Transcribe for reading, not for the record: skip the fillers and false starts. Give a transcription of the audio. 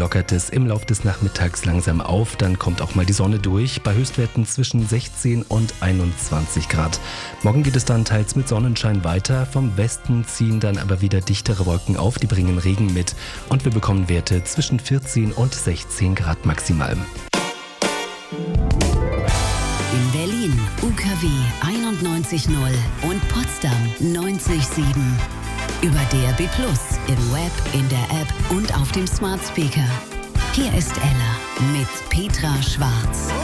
lockert es im Laufe des Nachmittags langsam auf. Dann kommt auch mal die Sonne durch, bei Höchstwerten zwischen 16 und 21 Grad. Morgen geht es dann teils mit Sonnenschein weiter. Vom Westen ziehen dann aber wieder dichtere Wolken auf, die bringen Regen mit. Und wir bekommen Werte zwischen 14 und 16 Grad maximal. In Berlin UKW 91.0 und Potsdam 90.7. Über DAB+, im Web, in der App und auf dem Smart Speaker. Hier ist Ella mit Petra Schwarz.